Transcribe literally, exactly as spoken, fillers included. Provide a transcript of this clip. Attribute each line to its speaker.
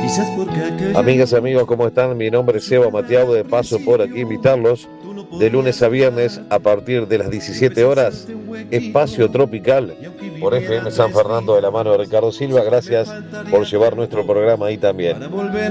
Speaker 1: Amigas y amigos, ¿cómo están? Mi nombre es Seba Matiago, de paso por aquí invitarlos de lunes a viernes a partir de las diecisiete horas, Espacio Tropical por F M San Fernando, de la mano de Ricardo Silva. Gracias por llevar nuestro programa ahí también.